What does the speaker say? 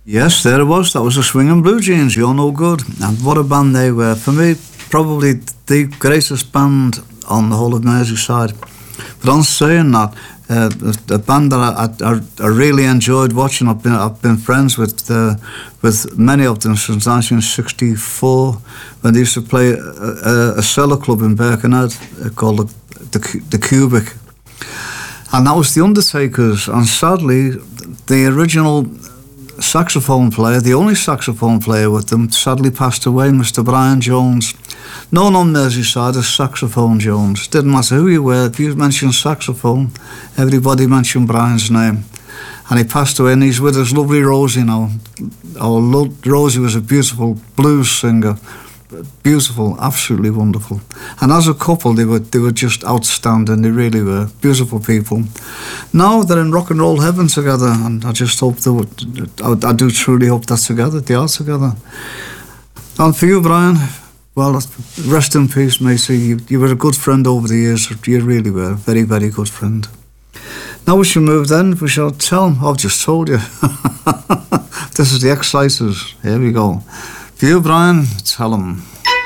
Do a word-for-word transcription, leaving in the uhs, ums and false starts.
Yes, there it was. That was the Swinging Blue Jeans. You're no good. And what a band they were. For me, probably the greatest band on the whole of Merseyside. But on saying that, uh, a band that I, I, I really enjoyed watching. I've been I've been friends with uh, with many of them since nineteen sixty-four, when they used to play a, a, a cellar club in Birkenhead called the, the the Cubic, and that was the Undertakers. And sadly, the original saxophone player, the only saxophone player with them, sadly passed away, Mister Brian Jones. Known on Merseyside as Saxophone Jones. Didn't matter who you were, if you mentioned saxophone, everybody mentioned Brian's name. And he passed away, and he's with his lovely Rosie now. Our lo- Rosie was a beautiful blues singer. Beautiful, absolutely wonderful. And as a couple, they were they were just outstanding. They really were beautiful people. Now they're in rock and roll heaven together, and I just hope they would. I, I do truly hope that together they are together. And for you, Brian, well, rest in peace, matey. You, you were a good friend over the years. You really were a very, very good friend. Now we shall move then. We shall tell them. I've just told you. This is the Exciters. Here we go. For you, Brian, tell them.